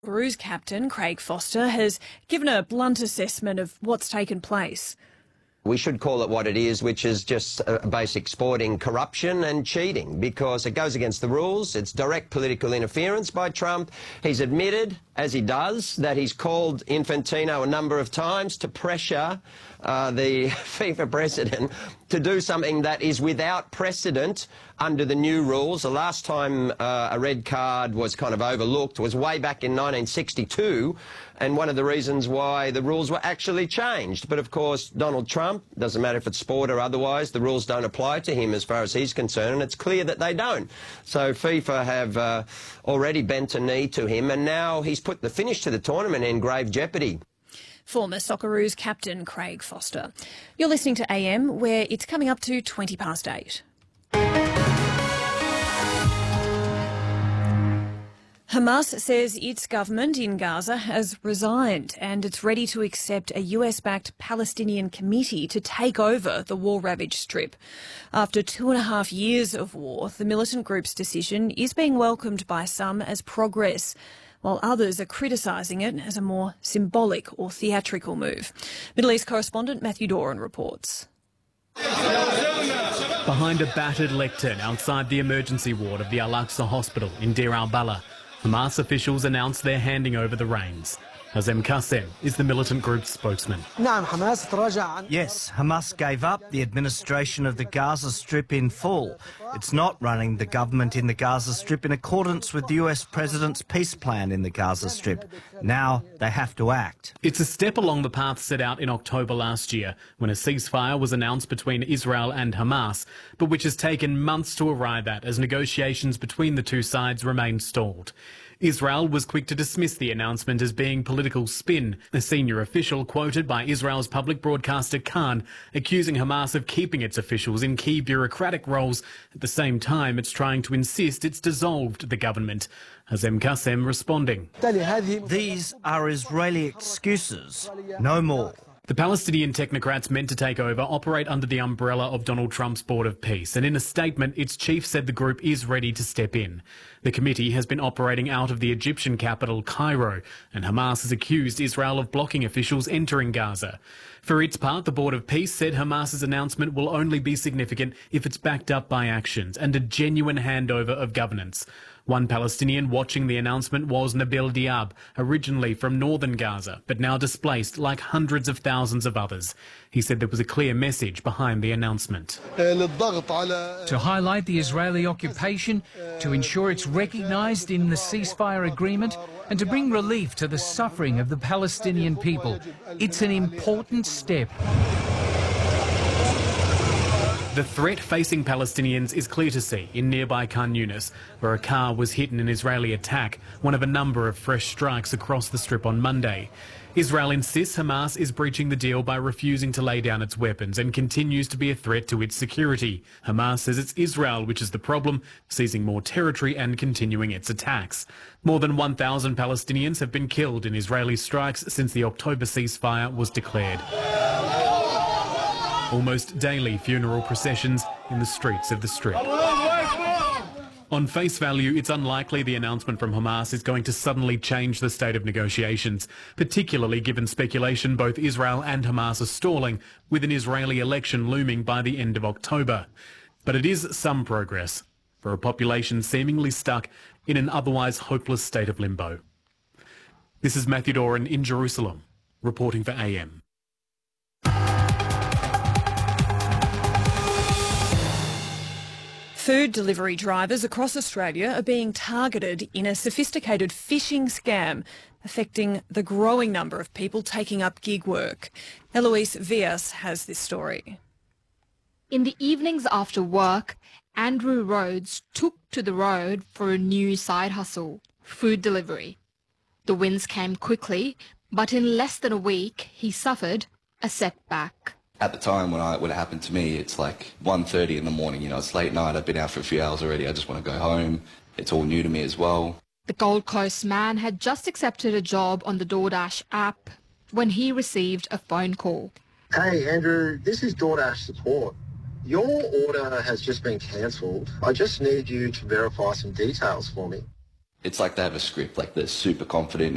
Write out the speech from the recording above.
Socceroos captain Craig Foster has given a blunt assessment of what's taken place. We should call it what it is, which is just basic sporting corruption and cheating, because it goes against the rules. It's direct political interference by Trump. He's admitted, as he does, that he's called Infantino a number of times to pressure the FIFA president to do something that is without precedent under the new rules. The last time a red card was kind of overlooked was way back in 1962, and one of the reasons why the rules were actually changed. But of course, Donald Trump, doesn't matter if it's sport or otherwise, the rules don't apply to him as far as he's concerned, and it's clear that they don't. So FIFA have already bent a knee to him, and now he's put the finish to the tournament in grave jeopardy. Former Socceroos captain Craig Foster. You're listening to AM, where it's coming up to 8:20. Hamas says its government in Gaza has resigned and it's ready to accept a US-backed Palestinian committee to take over the war-ravaged Strip. After 2.5 years of war, the militant group's decision is being welcomed by some as progress, while others are criticising it as a more symbolic or theatrical move. Middle East correspondent Matthew Doran reports. Behind a battered lectern outside the emergency ward of the Al-Aqsa Hospital in Deir al-Balah, Hamas officials announced they're handing over the reins. Hazem Qassem is the militant group's spokesman. Yes, Hamas gave up the administration of the Gaza Strip in full. It's not running the government in the Gaza Strip in accordance with the US President's peace plan in the Gaza Strip. Now they have to act. It's a step along the path set out in October last year, when a ceasefire was announced between Israel and Hamas, but which has taken months to arrive at as negotiations between the two sides remain stalled. Israel was quick to dismiss the announcement as being political spin, a senior official quoted by Israel's public broadcaster Khan, accusing Hamas of keeping its officials in key bureaucratic roles. At the same time, it's trying to insist it's dissolved the government. Hazem Qassem responding. These are Israeli excuses, no more. The Palestinian technocrats meant to take over operate under the umbrella of Donald Trump's Board of Peace, and in a statement, its chief said the group is ready to step in. The committee has been operating out of the Egyptian capital, Cairo, and Hamas has accused Israel of blocking officials entering Gaza. For its part, the Board of Peace said Hamas's announcement will only be significant if it's backed up by actions and a genuine handover of governance. One Palestinian watching the announcement was Nabil Diab, originally from northern Gaza, but now displaced like hundreds of thousands of others. He said there was a clear message behind the announcement. To highlight the Israeli occupation, to ensure it's recognised in the ceasefire agreement, and to bring relief to the suffering of the Palestinian people. It's an important step. The threat facing Palestinians is clear to see in nearby Khan Yunis, where a car was hit in an Israeli attack, one of a number of fresh strikes across the Strip on Monday. Israel insists Hamas is breaching the deal by refusing to lay down its weapons and continues to be a threat to its security. Hamas says it's Israel which is the problem, seizing more territory and continuing its attacks. More than 1,000 Palestinians have been killed in Israeli strikes since the October ceasefire was declared. Almost daily funeral processions in the streets of the Strip. On face value, it's unlikely the announcement from Hamas is going to suddenly change the state of negotiations, particularly given speculation both Israel and Hamas are stalling, with an Israeli election looming by the end of October. But it is some progress for a population seemingly stuck in an otherwise hopeless state of limbo. This is Matthew Doran in Jerusalem, reporting for AM. Food delivery drivers across Australia are being targeted in a sophisticated phishing scam affecting the growing number of people taking up gig work. Eloise Vias has this story. In the evenings after work, Andrew Rhodes took to the road for a new side hustle, food delivery. The wins came quickly, but in less than a week, he suffered a setback. At the time when it happened to me, it's like 1:30 in the morning, it's late night, I've been out for a few hours already, I just want to go home. It's all new to me as well. The Gold Coast man had just accepted a job on the DoorDash app when he received a phone call. Hey Andrew, this is DoorDash support. Your order has just been cancelled. I just need you to verify some details for me. It's like they have a script, like they're super confident.